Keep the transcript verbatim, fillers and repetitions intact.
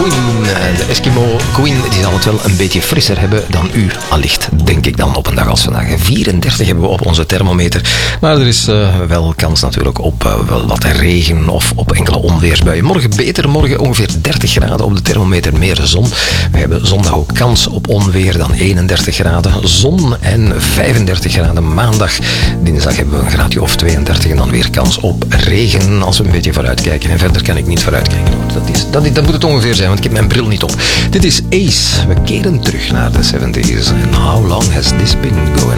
Queen. De Eskimo Queen die zal het wel een beetje frisser hebben dan u, allicht, denk ik dan op een dag als vandaag. vierendertig hebben we op onze thermometer. Maar er is uh, wel kans natuurlijk op uh, wel wat regen of op enkele onweersbuien. Morgen beter, morgen ongeveer dertig graden op de thermometer, meer zon. We hebben zondag ook kans op onweer, dan eenendertig graden. Zon en vijfendertig graden maandag. Dinsdag hebben we een graadje of tweeëndertig en dan weer kans op regen als we een beetje vooruitkijken. En verder kan ik niet vooruitkijken. Dat, is, dat, is, dat moet het ongeveer zijn, want ik heb mijn bril niet op. Dit is Ace. We keren terug naar de zeventig's. And how long has this been going